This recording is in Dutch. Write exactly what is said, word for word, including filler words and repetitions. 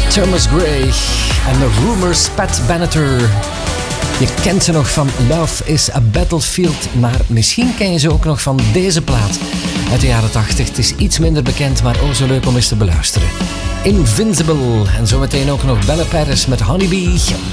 Thomas Gray en The Rumors, Pat Benatar. Je kent ze nog van Love is a Battlefield, maar misschien ken je ze ook nog van deze plaat uit de jaren tachtig. Het is iets minder bekend, maar ook zo leuk om eens te beluisteren. Invincible en zometeen ook nog Bella Paris met Honeybee.